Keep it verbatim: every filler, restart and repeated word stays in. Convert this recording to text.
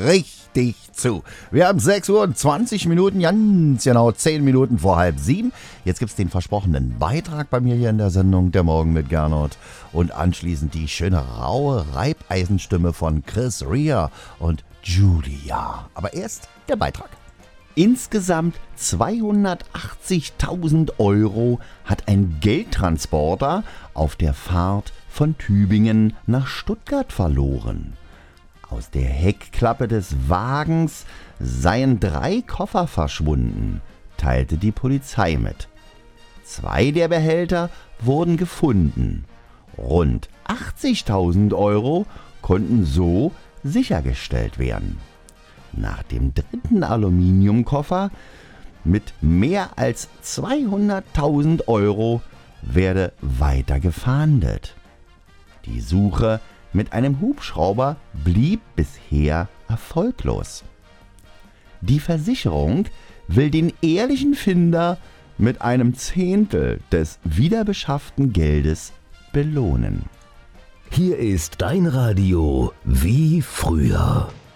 richtig zu. Wir haben sechs Uhr und zwanzig Minuten, ganz genau zehn Minuten vor halb sieben. Jetzt gibt's den versprochenen Beitrag bei mir hier in der Sendung Der Morgen mit Gernot. Und anschließend die schöne raue Reibeisenstimme von Chris Rea und Julia. Aber erst der Beitrag. Insgesamt zweihundertachtzigtausend Euro hat ein Geldtransporter auf der Fahrt von Tübingen nach Stuttgart verloren. Aus der Heckklappe des Wagens seien drei Koffer verschwunden, teilte die Polizei mit. Zwei der Behälter wurden gefunden. Rund achtzigtausend Euro konnten so sichergestellt werden. Nach dem dritten Aluminiumkoffer mit mehr als zweihunderttausend Euro werde weiter gefahndet. Die Suche mit einem Hubschrauber blieb bisher erfolglos. Die Versicherung will den ehrlichen Finder mit einem Zehntel des wiederbeschafften Geldes belohnen. Hier ist dein Radio wie früher.